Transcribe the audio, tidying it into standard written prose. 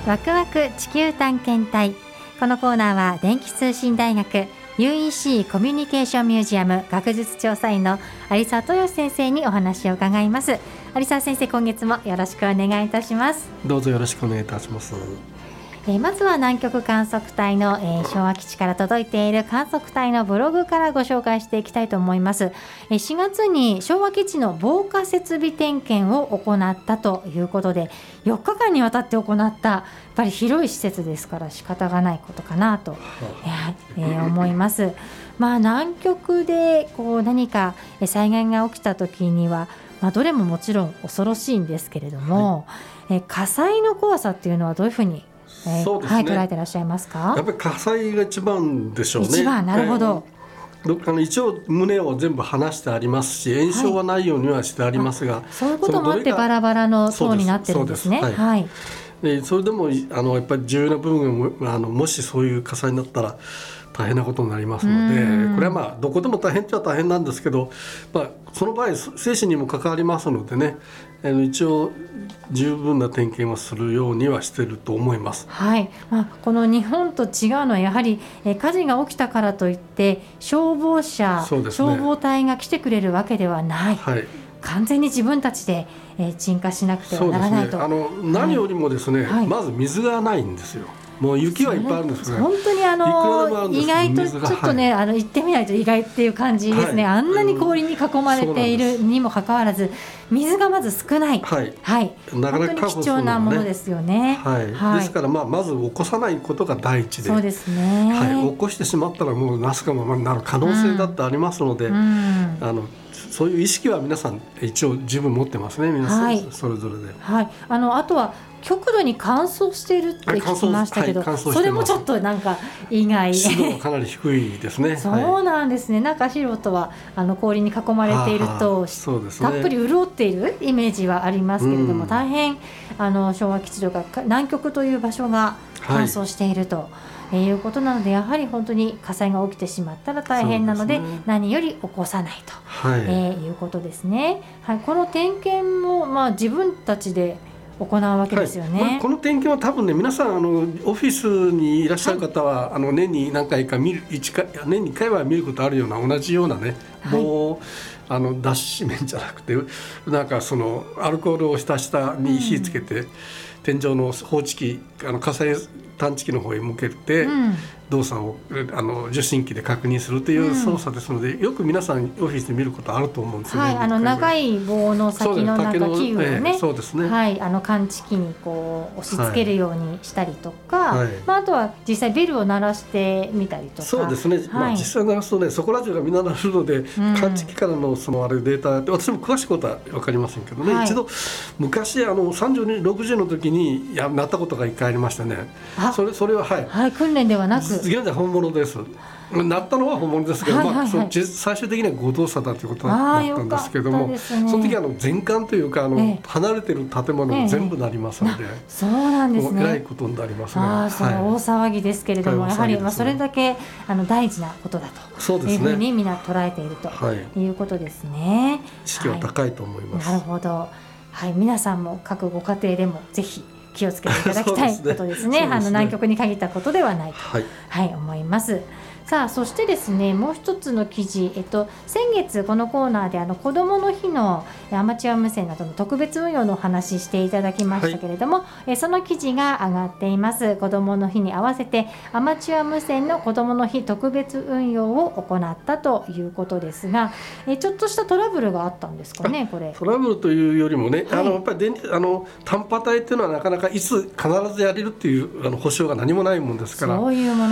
ワクワク地球探検隊。このコーナーは電気通信大学 UEC コミュニケーションミュージアム学術調査員の有澤豊先生にお話を伺います。有澤先生、今月もよろしくお願いいたします。 どうぞよろしくお願いいたします。 まずは南極観測隊の、昭和基地から届いている観測隊のブログからご紹介していきたいと思います。4月に昭和基地の防火設備点検を行ったということで、4日間にわたって行ったやっぱり広い施設ですから仕方がないことかなと、思います。南極で何か災害が起きた時には、どれももちろん恐ろしいんですけれども、火災の怖さっていうのはどういうふうにそうですね、 捉えていらっしゃいますか？ やっぱり火災が一番でしょうね。 一番、なるほど。 一応胸を全部離してありますし、炎症はないようにはしてありますが、 そういうこともあってバラバラの塔になってるんですね。 それでもやっぱり重要な部分がもしそういう火災になったら大変なことになりますので、これはどこでも大変っちゃ大変なんですけど、その場合生死にも関わりますのでね、一応十分な点検はするようにはしていると思います。 この日本と違うのはやはり火事が起きたからといって消防車、消防隊が来てくれるわけではない、完全に自分たちで鎮火しなくてはならないと。 何よりもですね、まず水がないんですよ。もう雪はいっぱいあるんですが、 本当に意外とちょっとね、行ってみないと意外っていう感じですね。あんなに氷に囲まれているにもかかわらず水がまず少ない、 なかなか貴重なものですよね。 ですからまず起こさないことが第一で、 そうですね、 起こしてしまったらもうなすかままになる可能性だってありますので、そういう意識は皆さん一応十分持ってますね、皆さん、それぞれで。 あとは極度に乾燥しているって聞きましたけど、それもちょっとなんか意外。 湿度がかなり低いですね。 そうなんですね。なんか素人は氷に囲まれているとたっぷり潤っているイメージはありますけれども、大変昭和基地とか南極という場所が乾燥しているということなので、やはり本当に火災が起きてしまったら大変なので、何より起こさないと、いうことですね。この点検も自分たちで行うわけですよね。 この点検は多分ね、皆さんオフィスにいらっしゃる方は、年に何回か年に1回は見ることあるような同じようなね、棒脱脂綿じゃなくてなんかアルコールを下に火つけて、天井の報知器火災探知機の方へ向けて、動作を受信機で確認するという操作ですので、よく皆さんオフィスで見ることあると思うんですよね。 長い棒の先のなんか器具をね、感知器に押し付けるようにしたりとか、あとは実際ベルを鳴らしてみたりとか。そうですね、 実際鳴らすとね、そこら中がみんな鳴るので、感知器からのあれデータって私も詳しいことは分かりませんけどね、一度昔30、60の時に鳴ったことが1回ありましたね。それは訓練ではなく現在本物です。なったのは本物ですけど、最終的には誤動作だということだったんですけども、その時全館というか離れてる建物も全部なりますので、 そうなんですね。 えらいことになりますが、 その大騒ぎですけれども、やはりそれだけ大事なことだというふうにみんな捉えているということですね。 意識は高いと思います。 なるほど。皆さんも各ご家庭でもぜひ気をつけていただきたいことですね。南極に限ったことではないと、思います。さあ、そしてですね、もう一つの記事、先月このコーナーで子どもの日のアマチュア無線などの特別運用のお話していただきましたけれども、その記事が上がっています。子どもの日に合わせてアマチュア無線の子どもの日特別運用を行ったということですが、ちょっとしたトラブルがあったんですかね。これトラブルというよりもね、やっぱり短波帯っていうのはなかなかいつ必ずやれるっていう保証が何もないもんですから、 そういうもの